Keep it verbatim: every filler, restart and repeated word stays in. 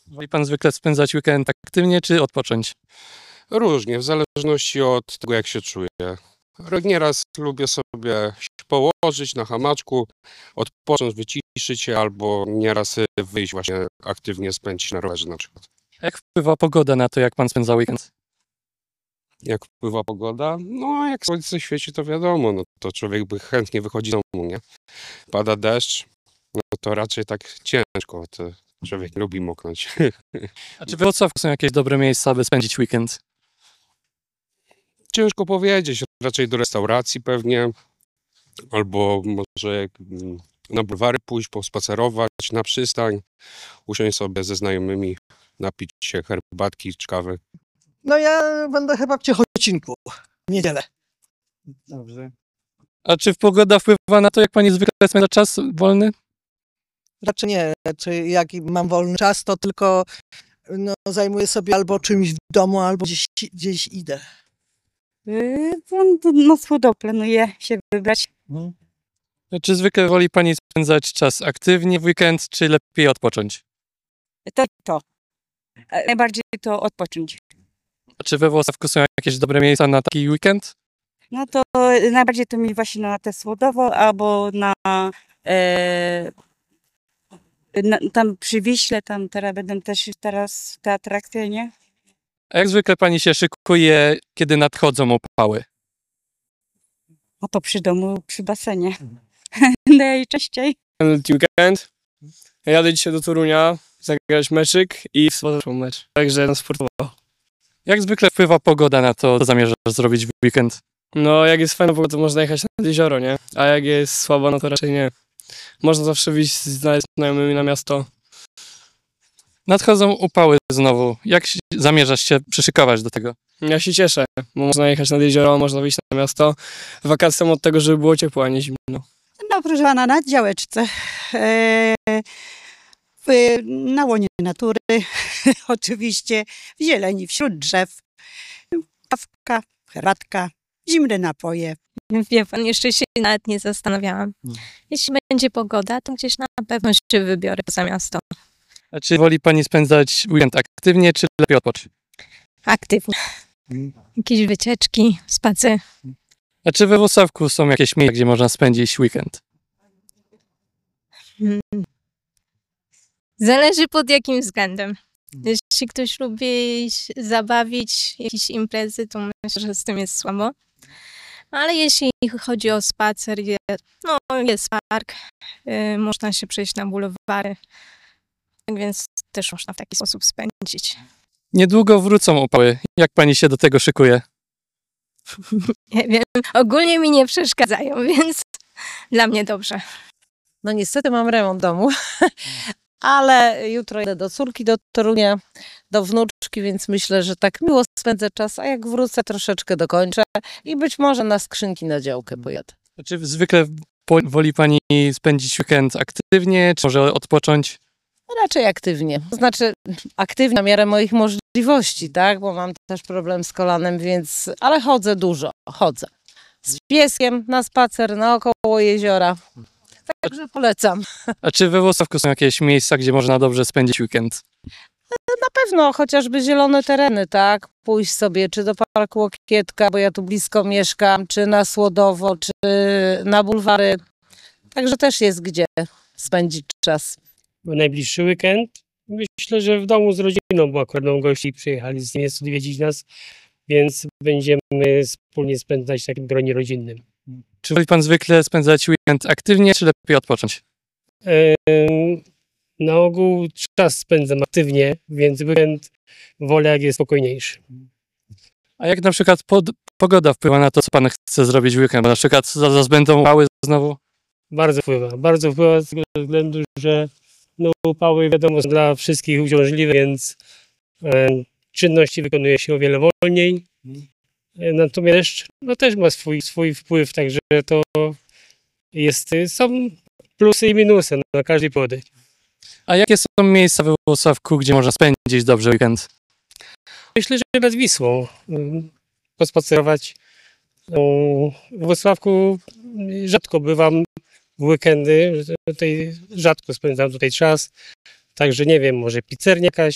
Woli pan zwykle spędzać weekend aktywnie czy odpocząć? Różnie, w zależności od tego, jak się czuję. Nieraz lubię sobie się położyć na hamaczku, odpocząć, wyciszyć się, albo nieraz wyjść właśnie aktywnie, spędzić na rowerze na przykład. A jak wpływa pogoda na to, jak pan spędza weekend? Jak wpływa pogoda? No, jak słońce świeci, to wiadomo, no to człowiek by chętnie wychodzi z domu, nie? Pada deszcz, no to raczej tak ciężko, to człowiek lubi moknąć. A czy w Wrocławku są jakieś dobre miejsca, aby spędzić weekend? Ciężko powiedzieć, raczej do restauracji pewnie, albo może mm, na bulwary pójść, pospacerować, na przystań, usiąść sobie ze znajomymi, napić się herbatki czy kawy. No ja będę chyba w Ciechocinku w niedzielę. Dobrze. A czy pogoda wpływa na to, jak pani zwykle spędza czas wolny? Raczej nie. Czy jak mam wolny czas, to tylko no, zajmuję sobie albo czymś w domu, albo gdzieś, gdzieś idę. Yy, no, na słodo planuję się wybrać. Hmm. Czy zwykle woli pani spędzać czas aktywnie w weekend, czy lepiej odpocząć? To to. E, Najbardziej to odpocząć. A czy we Włocławku są jakieś dobre miejsca na taki weekend? No to najbardziej to mi właśnie na te Słodowo albo na, e, na tam przy Wiśle, tam teraz będą też teraz te atrakcje, nie? A jak zwykle pani się szykuje, kiedy nadchodzą upały? A to przy domu, przy basenie. Najczęściej. Weekend. Jadę dzisiaj do Torunia, zagrać meczyk i w sobotę mecz. Także no, sportowo. Jak zwykle wpływa pogoda na to, co zamierzasz zrobić w weekend? No jak jest fajna pogoda, to można jechać nad jezioro, nie? A jak jest słabo, no to raczej nie. Można zawsze wyjść z znajomymi na miasto. Nadchodzą upały znowu. Jak się- zamierzasz się przyszykować do tego? Ja się cieszę, bo można jechać nad jezioro, można wyjść na miasto. Wakacje są od tego, żeby było ciepło, a nie zimno. No proszę pana, na działeczce, e, w, na łonie natury, oczywiście w zieleni, wśród drzew, kawka, herbatka, zimne napoje. Wie pan, jeszcze się nawet nie zastanawiałam. Jeśli będzie pogoda, to gdzieś na pewno się wybiorę poza miasto. A czy woli pani spędzać weekend aktywnie, czy lepiej odpocząć? Aktywnie. Jakieś wycieczki, spacer. A czy we Wrocławku są jakieś miejsca, gdzie można spędzić weekend? Hmm. Zależy pod jakim względem. Jeśli ktoś lubi się zabawić, jakieś imprezy, to myślę, że z tym jest słabo. Ale jeśli chodzi o spacer, je- no jest park, y, można się przejść na bulwary, tak więc też można w taki sposób spędzić. Niedługo wrócą upały. Jak pani się do tego szykuje? Nie wiem, ogólnie mi nie przeszkadzają, więc dla mnie dobrze. No niestety mam remont domu, ale jutro jedę do córki, do Torunia, do wnuczki, więc myślę, że tak miło spędzę czas, a jak wrócę, troszeczkę dokończę i być może na skrzynki na działkę pojadę. A czy zwykle po- woli pani spędzić weekend aktywnie, czy może odpocząć? Raczej aktywnie, to znaczy aktywnie na miarę moich możliwości, tak, bo mam też problem z kolanem, więc, ale chodzę dużo, chodzę. Z pieskiem na spacer, naokoło jeziora, także polecam. A czy we Wrocławku są jakieś miejsca, gdzie można dobrze spędzić weekend? Na pewno chociażby zielone tereny, tak? Pójść sobie czy do Parku Łokietka, bo ja tu blisko mieszkam, czy na Słodowo, czy na bulwary. Także też jest gdzie spędzić czas. Bo najbliższy weekend myślę, że w domu z rodziną, bo akurat nam gości przyjechali z Niemiec odwiedzić nas, więc będziemy wspólnie spędzać w takim gronie rodzinnym. Czy woli pan zwykle spędzać weekend aktywnie, czy lepiej odpocząć? Em, Na ogół czas spędzam aktywnie, więc weekend wolę jak jest spokojniejszy. A jak na przykład pod, pogoda wpływa na to, co pan chce zrobić w weekend? Na przykład zaraz będą upały znowu? Bardzo wpływa, bardzo wpływa z tego względu, że no, upały wiadomo są dla wszystkich uciążliwe, więc e, czynności wykonuje się o wiele wolniej. E, natomiast deszcz no, też ma swój, swój wpływ, także to jest, są plusy i minusy na każdej pogody. A jakie są miejsca we Wrocławku, gdzie można spędzić dobrze weekend? Myślę, że nad Wisłą mm, pospacerować. No, w Wrocławku rzadko bywam w weekendy, tutaj rzadko spędzam tutaj czas, także nie wiem, może pizzeria jakaś,